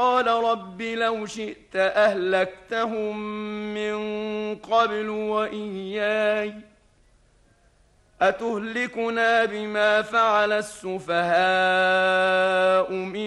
قال رب لو شئت أهلكتهم من قبل وإياي أتهلكنا بما فعل السفهاء